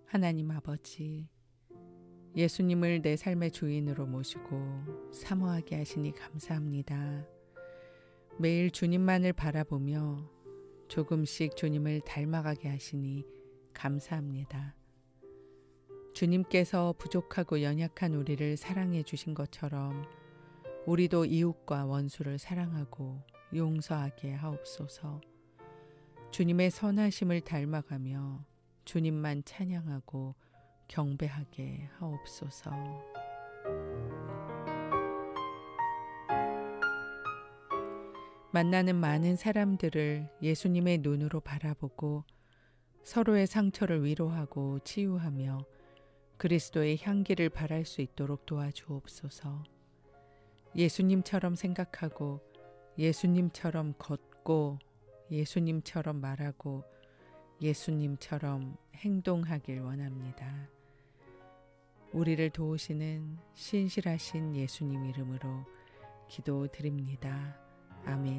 하나님 아버지, 예수님을 내 삶의 주인으로 모시고 사모하게 하시니 감사합니다. 매일 주님만을 바라보며 조금씩 주님을 닮아가게 하시니 감사합니다. 주님께서 부족하고 연약한 우리를 사랑해 주신 것처럼 우리도 이웃과 원수를 사랑하고 용서하게 하옵소서. 주님의 선하심을 닮아가며 주님만 찬양하고 경배하게 하옵소서. 만나는 많은 사람들을 예수님의 눈으로 바라보고 서로의 상처를 위로하고 치유하며 그리스도의 향기를 발할 수 있도록 도와주옵소서. 예수님처럼 생각하고 예수님처럼 걷고 예수님처럼 말하고 예수님처럼 행동하길 원합니다. 우리를 도우시는 신실하신 예수님 이름으로 기도드립니다. 아멘.